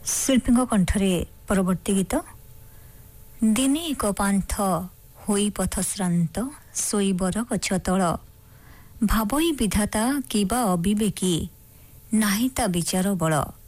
ଶିଳ୍ପୀଙ୍କ କଣ୍ଠରେ ପରବର୍ତ୍ତୀ ଗୀତ। ଦିନେ ଏକ ପାନ୍ଥ ହୋଇ ପଥଶ୍ରାନ୍ତ ଶୋଇବର ଗଛ ତଳ ଭାବଇ ବିଧାତା କିବା ଅବିବେକୀ ନାହିଁ ତା ବିଚାର ବଳ